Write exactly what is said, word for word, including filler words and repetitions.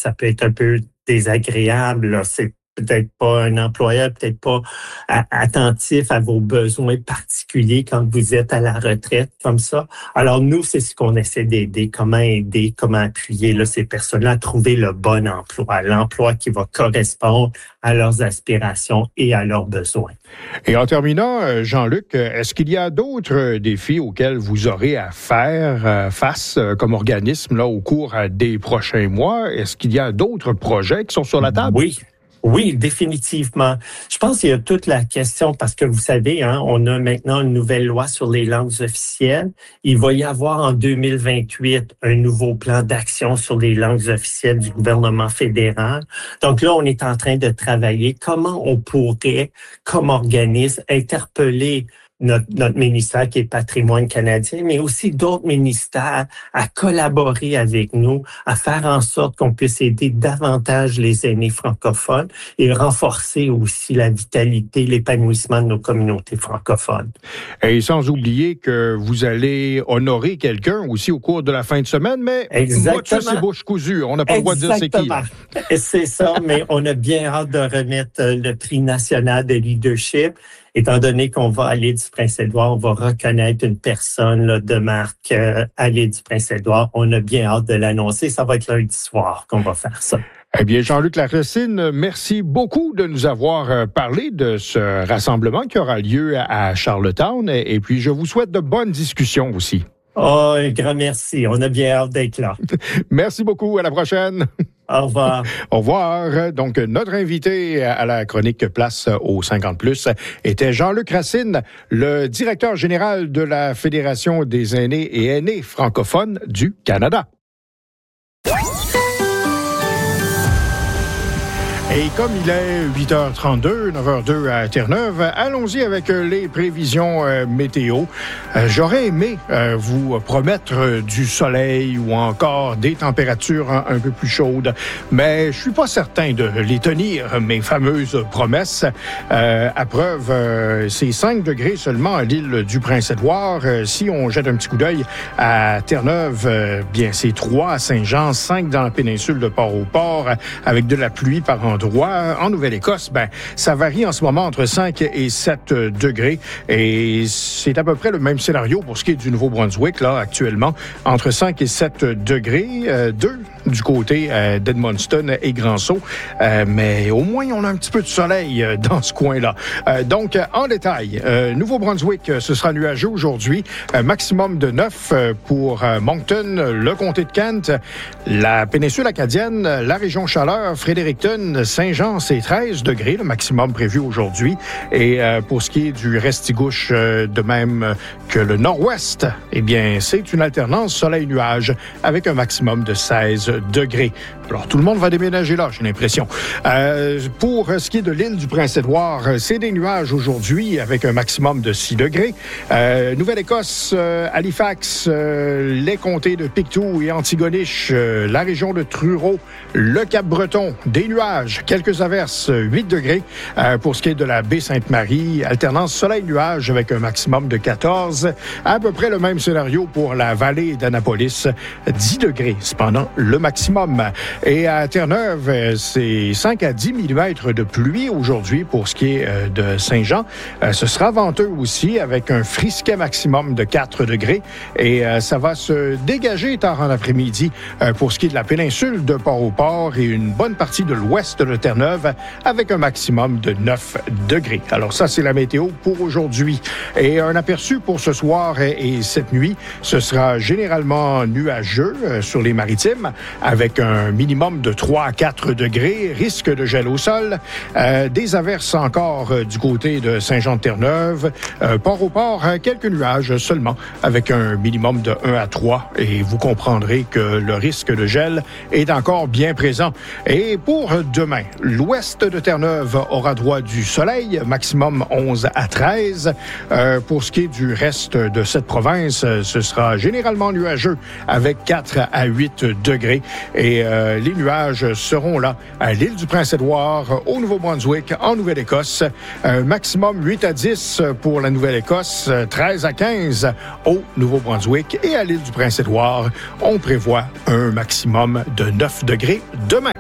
ça peut être un peu désagréable, là. C'est peut-être pas un employeur, peut-être pas a- attentif à vos besoins particuliers quand vous êtes à la retraite comme ça. Alors nous, c'est ce qu'on essaie d'aider, comment aider, comment appuyer là, ces personnes-là à trouver le bon emploi, l'emploi qui va correspondre à leurs aspirations et à leurs besoins. Et en terminant, Jean-Luc, est-ce qu'il y a d'autres défis auxquels vous aurez à faire face comme organisme là, au cours des prochains mois? Est-ce qu'il y a d'autres projets qui sont sur la table? Oui. Oui, définitivement. Je pense qu'il y a toute la question, parce que vous savez, hein, on a maintenant une nouvelle loi sur les langues officielles. Il va y avoir en deux mille vingt-huit un nouveau plan d'action sur les langues officielles du gouvernement fédéral. Donc là, on est en train de travailler comment on pourrait, comme organisme, interpeller Notre, notre ministère qui est Patrimoine canadien, mais aussi d'autres ministères à collaborer avec nous, à faire en sorte qu'on puisse aider davantage les aînés francophones et renforcer aussi la vitalité, l'épanouissement de nos communautés francophones. Et sans oublier que vous allez honorer quelqu'un aussi au cours de la fin de semaine, mais Exactement. moi, c'est bouche cousue. On n'a pas le droit de dire c'est qui. Là. C'est ça, mais on a bien hâte de remettre le prix national de leadership. Étant donné qu'on va à l'île du Prince-Édouard, on va reconnaître une personne là, de marque euh, à l'île du Prince-Édouard. On a bien hâte de l'annoncer. Ça va être lundi soir qu'on va faire ça. Eh bien, Jean-Luc Laracine, merci beaucoup de nous avoir parlé de ce rassemblement qui aura lieu à Charlottetown. Et puis, je vous souhaite de bonnes discussions aussi. Oh, un grand merci. On a bien hâte d'être là. Merci beaucoup. À la prochaine. Au revoir. Au revoir. Donc, notre invité à la chronique Place aux cinquante plus était Jean-Luc Racine, le directeur général de la Fédération des aînés et aînés francophones du Canada. Et comme il est huit heures trente-deux, neuf heures zéro deux à Terre-Neuve, allons-y avec les prévisions euh, météo. Euh, j'aurais aimé euh, vous promettre du soleil ou encore des températures un, un peu plus chaudes, mais je suis pas certain de les tenir, mes fameuses promesses. Euh, à preuve, euh, c'est cinq degrés seulement à l'île du Prince-Édouard. Euh, si on jette un petit coup d'œil à Terre-Neuve, euh, bien c'est trois à Saint-Jean, cinq dans la péninsule de Port-au-Port, avec de la pluie par endroit. En Nouvelle-Écosse, ben, ça varie en ce moment entre cinq et sept degrés. Et c'est à peu près le même scénario pour ce qui est du Nouveau-Brunswick, là, actuellement, entre cinq et sept degrés. Euh, deux du côté euh, d'Edmundston et Grand-Sault. Euh, mais au moins, on a un petit peu de soleil euh, dans ce coin-là. Euh, donc, euh, en détail, euh, Nouveau-Brunswick, euh, ce sera nuageux aujourd'hui. Euh, maximum de neuf euh, pour euh, Moncton, le comté de Kent, la péninsule acadienne, la région Chaleur, Fredericton, Saint-Jean, c'est treize degrés, le maximum prévu aujourd'hui. Et euh, pour ce qui est du Restigouche, euh, de même que le nord-ouest, eh bien, c'est une alternance soleil-nuage avec un maximum de seize degrés. Alors, tout le monde va déménager là, j'ai l'impression. Euh, pour ce qui est de l'île du Prince-Édouard, c'est des nuages aujourd'hui avec un maximum de six degrés. Euh, Nouvelle-Écosse, euh, Halifax, euh, les comtés de Pictou et Antigonish, euh, la région de Truro, le Cap-Breton, des nuages, quelques averses, huit degrés. Euh, pour ce qui est de la baie Sainte-Marie, alternance soleil-nuage avec un maximum de quatorze. À peu près le même scénario pour la vallée d'Annapolis, dix degrés, cependant le maximum. Et à Terre-Neuve, c'est cinq à dix millimètres de pluie aujourd'hui pour ce qui est de Saint-Jean. Ce sera venteux aussi avec un frisquet maximum de quatre degrés. Et ça va se dégager tard en après-midi pour ce qui est de la péninsule de Port-au-Port et une bonne partie de l'ouest de Terre-Neuve avec un maximum de neuf degrés. Alors ça, c'est la météo pour aujourd'hui. Et un aperçu pour ce soir et cette nuit, ce sera généralement nuageux sur les maritimes avec un minimum de trois à quatre degrés, risque de gel au sol, euh, des averses encore euh, du côté de Saint-Jean-de-Terre-Neuve, euh, Port-au-Port, euh, quelques nuages seulement avec un minimum de un à trois et vous comprendrez que le risque de gel est encore bien présent. Et pour demain, l'ouest de Terre-Neuve aura droit du soleil, maximum onze à treize. Euh, pour ce qui est du reste de cette province, ce sera généralement nuageux avec quatre à huit degrés. Et euh, les nuages seront là à l'île du Prince-Édouard, au Nouveau-Brunswick, en Nouvelle-Écosse. Un maximum huit à dix pour la Nouvelle-Écosse, treize à quinze au Nouveau-Brunswick. Et à l'île du Prince-Édouard, on prévoit un maximum de neuf degrés demain.